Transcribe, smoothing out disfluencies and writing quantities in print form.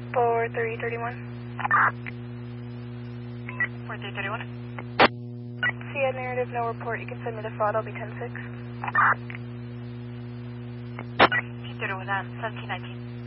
4331. 4331. See a narrative, no report. You can send me the fraud. I'll be 10-6. 231 on 1719.